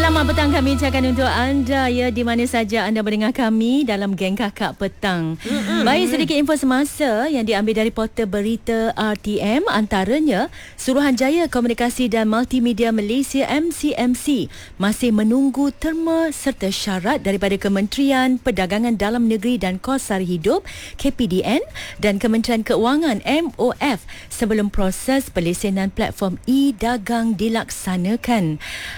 Selamat petang, kami ucapkan untuk anda ya, di mana saja anda mendengar kami dalam Geng Kakak Petang. Baik, sedikit info semasa yang diambil dari portal berita RTM, antaranya Suruhanjaya Komunikasi dan Multimedia Malaysia MCMC masih menunggu terma serta syarat daripada Kementerian Perdagangan Dalam Negeri dan Kos Sara Hidup KPDN dan Kementerian Keuangan MOF sebelum proses pelesenan platform e-dagang dilaksanakan.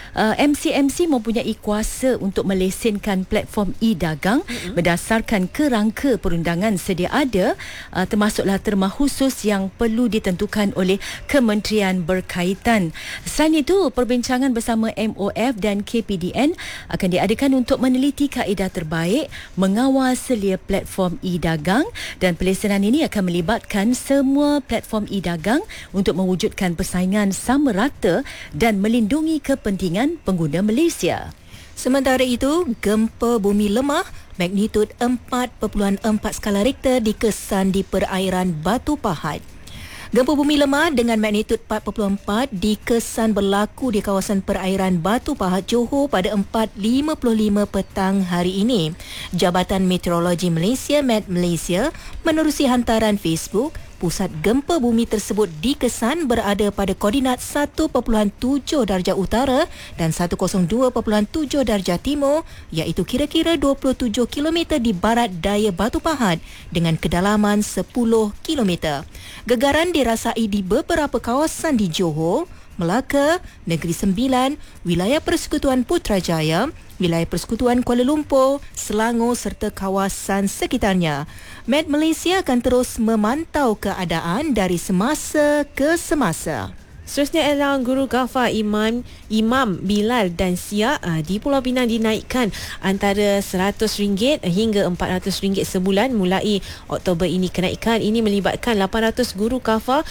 MCMC mempunyai kuasa untuk melesenkan platform e-dagang berdasarkan kerangka perundangan sedia ada, termasuklah terma khusus yang perlu ditentukan oleh kementerian berkaitan. Selain itu, perbincangan bersama MOF dan KPDN akan diadakan untuk meneliti kaedah terbaik mengawal selia platform e-dagang, dan pelesenan ini akan melibatkan semua platform e-dagang untuk mewujudkan persaingan sama rata dan melindungi kepentingan pengguna Malaysia. Sementara itu, gempa bumi lemah magnitud 4.4 skala Richter dikesan di perairan Batu Pahat. Gempa bumi lemah dengan magnitud 4.4 dikesan berlaku di kawasan perairan Batu Pahat, Johor pada 4.55 petang hari ini. Jabatan Meteorologi Malaysia, Met Malaysia, menerusi hantaran Facebook, pusat gempa bumi tersebut dikesan berada pada koordinat 1.7 darjah utara dan 102.7 darjah timur, iaitu kira-kira 27 km di barat daya Batu Pahat dengan kedalaman 10 km. Gegaran dirasai di beberapa kawasan di Johor, Melaka, Negeri Sembilan, wilayah Persekutuan Putrajaya, wilayah Persekutuan Kuala Lumpur, Selangor serta kawasan sekitarnya. Met Malaysia akan terus memantau keadaan dari semasa ke semasa. Seterusnya, allowance guru kafah Imam Bilal dan Sia di Pulau Pinang dinaikkan antara RM100 hingga RM400 sebulan mulai Oktober ini. Kenaikan ini melibatkan 800 guru kafah,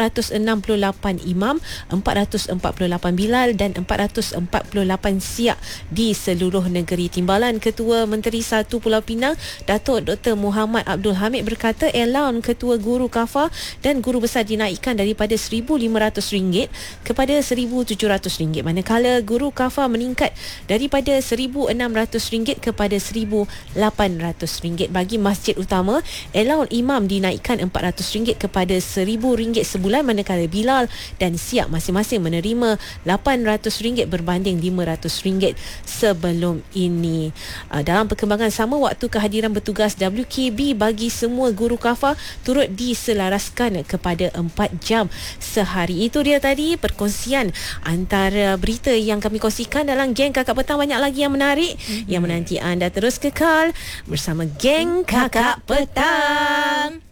468 imam, 448 Bilal dan 448 Sia di seluruh negeri. Timbalan Ketua Menteri 1 Pulau Pinang, Datuk Dr. Muhammad Abdul Hamid berkata allowance ketua guru kafah dan guru besar dinaikkan daripada RM1,500 kepada RM1,700, manakala guru kafah meningkat daripada RM1,600 kepada RM1,800. Bagi masjid utama, allowance imam dinaikkan RM400 kepada RM1,000 sebulan, manakala Bilal dan Siap masing-masing menerima RM800 berbanding RM500 sebelum ini. Dalam perkembangan sama, waktu kehadiran bertugas WKB bagi semua guru kafah turut diselaraskan kepada 4 jam sehari. Itu dia tadi perkongsian antara berita yang kami kongsikan dalam Geng Kakak Petang. Banyak lagi yang menarik yang menanti anda terus kekal bersama Geng Kakak Petang.